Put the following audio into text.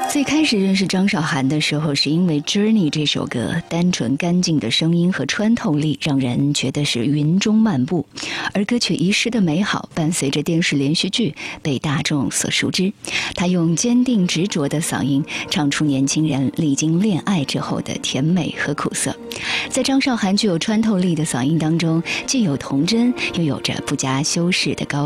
最开始认识张韶涵的时候，是因为《Journey》这首歌单纯干净的声音和穿透力，让人觉得是云中漫步。而歌曲遗失的美好，伴随着电视连续剧被大众所熟知。他用坚定执着的嗓音，唱出年轻人历经恋爱之后的甜美和苦涩。在张韶涵具有穿透力的嗓音当中，既有童真，又有着不加修饰的高